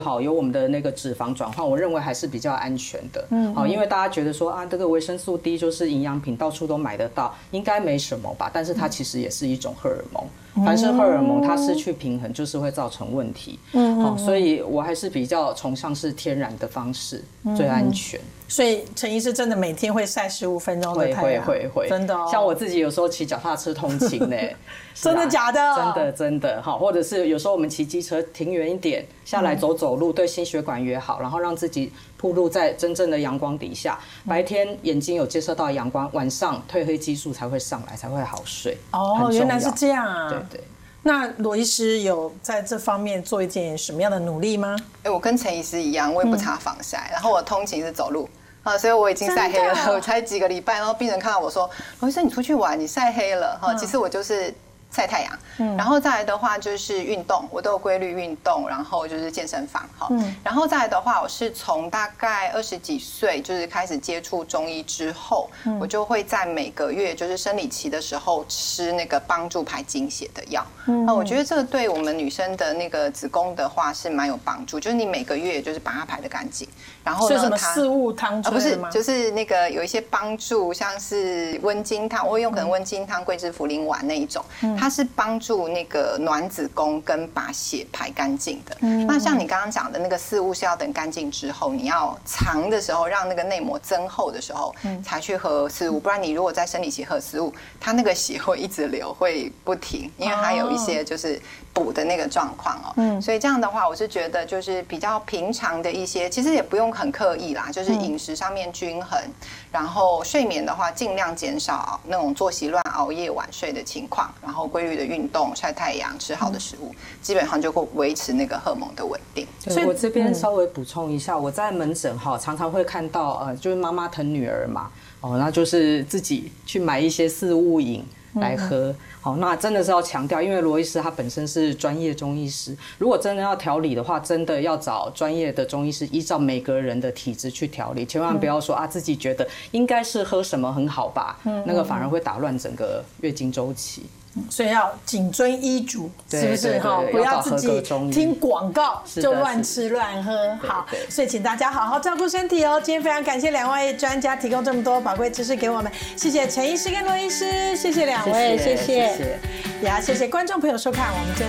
好，有我们的那个脂肪转换，我认为还是比较安全的。好，因为大家觉得说啊，这个维生素 D 就是营养品，到处都买得到，应该没什么吧？但是它其实也是一种荷尔蒙，凡是荷尔蒙它失去平衡，就是会造成问题。好，所以我还是比较崇尚是天然的方式，最安全。 所以陈医师真的每天会晒15分钟的太阳， 会， 真的哦。 像我自己有时候骑脚踏车通勤呢， 真的假的？ 真的好，或者是有时候我们骑机车停远一点，下来走路，对心血管也好，然后让自己暴露在真正的阳光底下，白天眼睛有接受到阳光，晚上褪黑激素才会上来，才会好睡。 哦，原来是这样啊。 对。 那罗医师有在这方面做一件什么样的努力吗？ 我跟陈医师一样，我也不擦防晒，然后我通勤是走路。所以我已经晒黑了，我才几个礼拜，然后病人看到我说：“罗医生，你出去玩，你晒黑了。”其实我就是晒太阳，然后再来的话就是运动，我都有规律运动，然后就是健身房，然后再来的话，我是从大概20几岁就是开始接触中医之后，我就会在每个月就是生理期的时候吃那个帮助排经血的药。那我觉得这个对我们女生的那个子宫的话是蛮有帮助，就是你每个月就是把它排得干净。然后呢， 是什么四物汤之类的吗？ 不是，就是那个有一些帮助，像是温经汤，我会用可能温经汤、桂枝茯苓丸那一种，它是帮助那个暖子宫跟把血排干净的。那像你刚刚讲的那个四物是要等干净之后，你要藏的时候，让那个内膜增厚的时候，才去喝四物，不然你如果在生理期喝四物，它那个血会一直流，会不停，因为它有一些就是补的那个状况哦。所以这样的话，我是觉得就是比较平常的一些，其实也不用很刻意啦，就是饮食上面均衡，然后睡眠的话尽量减少那种作息乱、熬夜晚睡的情况，然后规律的运动、晒太阳、吃好的食物，基本上就会维持那个荷尔蒙的稳定。 所以我这边稍微补充一下，我在门诊常常会看到就是妈妈疼女儿嘛，那就是自己去买一些四物饮来喝。好，那真的是要强调，因为罗医师他本身是专业中医师，如果真的要调理的话，真的要找专业的中医师，依照每个人的体质去调理，千万不要说自己觉得应该是喝什么很好吧，那个反而会打乱整个月经周期。 所以要谨遵医嘱，是不是哈？不要自己听广告就乱吃乱喝。好，所以请大家好好照顾身体哦。今天非常感谢两位专家提供这么多宝贵知识给我们，谢谢陈医师跟罗医师，谢谢两位，谢谢，也要谢谢观众朋友收看我们这。